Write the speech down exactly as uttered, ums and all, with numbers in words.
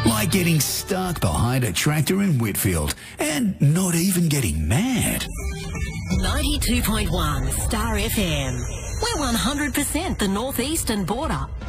Like getting stuck behind a tractor in Whitfield and not even getting mad. ninety-two point one Star F M. We're one hundred percent the northeastern border.